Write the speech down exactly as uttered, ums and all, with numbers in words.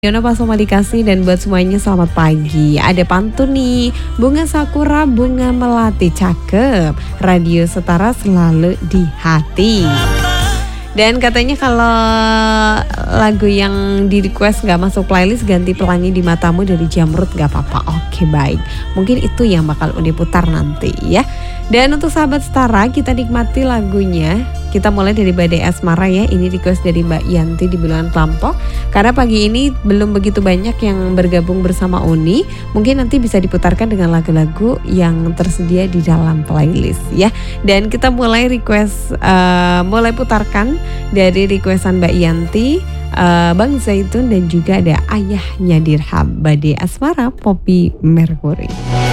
Yona Pak Soma dikasih dan buat semuanya selamat pagi. Ada pantun nih, bunga sakura, bunga melati, cakep. Radio Setara selalu di hati. Dan katanya kalau lagu yang di request gak masuk playlist, ganti pelangi di matamu dari Jamrud gak apa-apa. Oke baik, mungkin itu yang bakal Uni putar nanti ya. Dan untuk sahabat Setara, kita nikmati lagunya. Kita mulai dari Badai Asmara ya. Ini request dari Mbak Yanti di Bilangan Kelampok. Karena pagi ini belum begitu banyak yang bergabung bersama Uni. Mungkin nanti bisa diputarkan dengan lagu-lagu yang tersedia di dalam playlist ya. Dan kita mulai request, uh, mulai putarkan dari requestan Mbak Yanti, uh, Bang Zaitun dan juga ada ayahnya Dirham. Badai Asmara, Poppy Mercury.